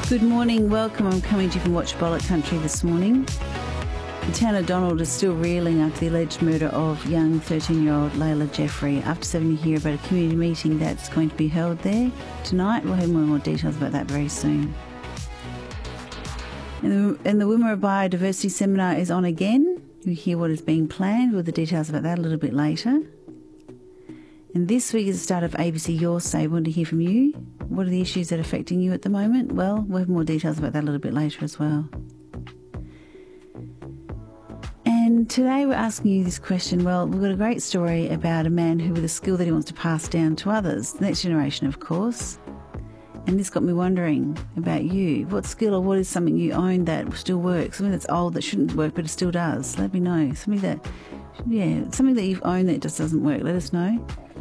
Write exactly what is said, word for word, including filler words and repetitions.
Good morning, welcome. I'm coming to you from Watchbolic Country this morning. The town of Donald is still reeling after the alleged murder of young thirteen-year-old Layla Jeffrey. After seven, you hear about a community meeting that's going to be held there tonight. We'll have more and more details about that very soon. And the, and the Wimmera Biodiversity Seminar is on again. You'll hear what is being planned, with the details about that a little bit later. And this week is the start of A B C Your Say. We want to hear from you. What are the issues that are affecting you at the moment? Well, we'll have more details about that a little bit later as well. And today we're asking you this question. Well, we've got a great story about a man who with a skill that he wants to pass down to others, the next generation, of course. And this got me wondering about you. What skill or what is something you own that still works? Something that's old that shouldn't work but it still does. Let me know. Something that, yeah, something that you've owned that just doesn't work. Let us know.